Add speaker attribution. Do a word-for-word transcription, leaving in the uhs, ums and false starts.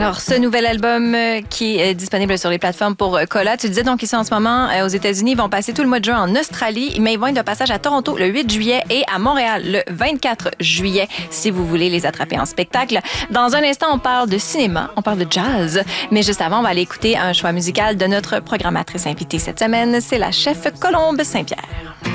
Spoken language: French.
Speaker 1: Alors, ce nouvel album euh, qui est disponible sur les plateformes pour euh, Cola, tu disais donc ici en ce moment, euh, aux États-Unis, ils vont passer tout le mois de juin en Australie, mais ils vont être de passage à Toronto le huit juillet et à Montréal le vingt-quatre juillet, si vous voulez les attraper en spectacle. Dans un instant, on parle de cinéma, on parle de jazz, mais juste avant, on va aller écouter un choix musical de notre programmatrice invitée cette semaine, c'est la chef Colombe Saint-Pierre.